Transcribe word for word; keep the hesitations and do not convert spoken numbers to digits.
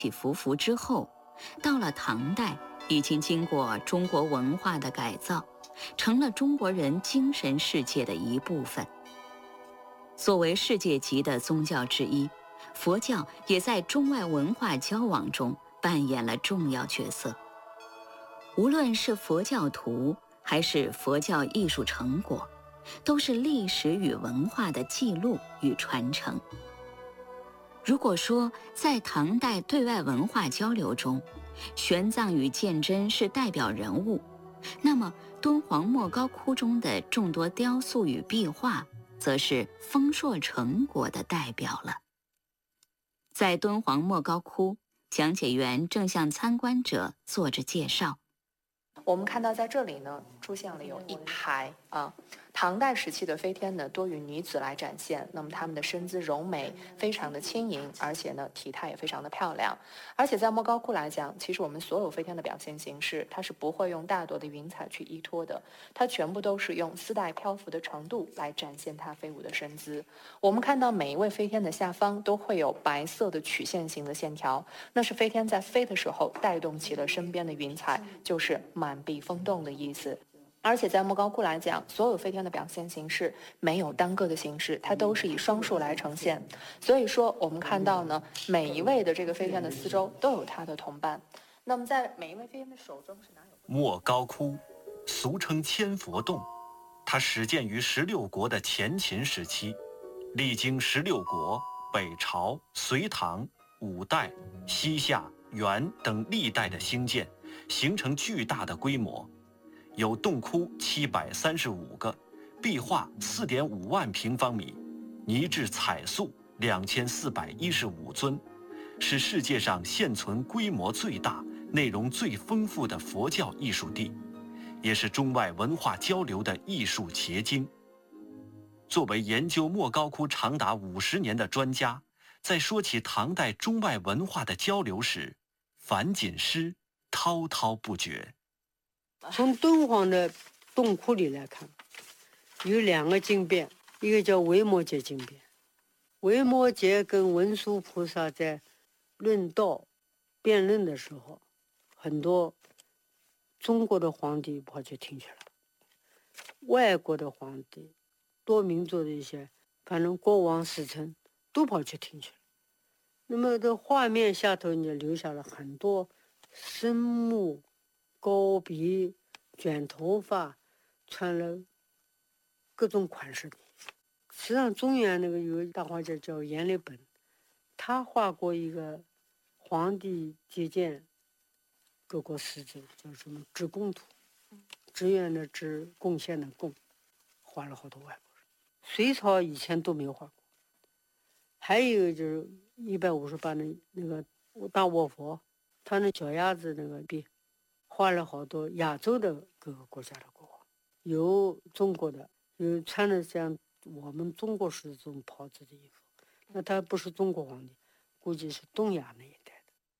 起伏伏之后，到了唐代，已经经过中国文化的改造，成了中国人精神世界的一部分。作为世界级的宗教之一，佛教也在中外文化交往中扮演了重要角色。无论是佛教徒还是佛教艺术成果，都是历史与文化的记录与传承。如果说在唐代对外文化交流中，玄奘与鉴真是代表人物，那么敦煌莫高窟中的众多雕塑与壁画，则是丰硕成果的代表了。在敦煌莫高窟，讲解员正向参观者做着介绍。 我们看到在这里呢，出现了有一排啊，唐代时期的飞天呢，多与女子来展现。那么她们的身姿柔美，非常的轻盈，而且呢，体态也非常的漂亮。而且在莫高窟来讲，其实我们所有飞天的表现形式，它是不会用大朵的云彩去依托的，它全部都是用丝带漂浮的程度来展现它飞舞的身姿。我们看到每一位飞天的下方都会有白色的曲线型的线条，那是飞天在飞的时候带动起了身边的云彩，就是满壁风动的意思。而且在莫高窟来讲，所有飞天的表现形式没有单个的形式，它都是以双数来呈现。所以说我们看到呢，每一位的这个飞天的四周都有它的同伴。那么在每一位飞天的手中是哪有？ 莫高窟，俗称千佛洞，它始建于十六国的前秦时期，历经十六国、北朝、隋唐、五代、西夏、元等历代的兴建，形成巨大的规模。有洞窟七百三十五个，壁画四点五万平方米，泥质彩塑两千四百一十五尊，是世界上现存规模最大、内容最丰富的佛教艺术地，也是中外文化交流的艺术结晶。作为研究莫高窟长达五十年的专家，在说起唐代中外文化的交流时，樊锦诗滔滔不绝。 从敦煌的洞窟里来看，有两个经变，一个叫维摩诘经变。维摩诘跟文殊菩萨在论道、辩论的时候，很多中国的皇帝跑去听去了，外国的皇帝、多民族的一些，反正国王、使臣都跑去听去了。那么这画面下头，你留下了很多深目、高鼻、卷头发，穿了各种款式的。实际上，中原那个有个大画家叫阎立本，他画过一个皇帝接见各国使者，叫什么致贡图，志愿的志，贡献的贡，画了好多外国人。隋朝以前都没有画过。还有一个就是一百五十八的那个大卧佛，他那脚丫子那个壁，画了好多亚洲的各个国家的国王，有中国的，有穿的像我们中国式这种袍子的衣服，那他不是中国皇帝，估计是东亚那一带。